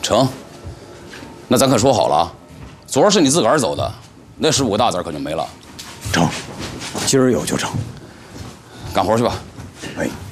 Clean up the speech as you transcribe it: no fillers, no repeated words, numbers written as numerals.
成。那咱可说好了啊，昨儿是你自个儿走的，那15个大子可就没了。 成，今儿有就成。 干活去吧。 哎。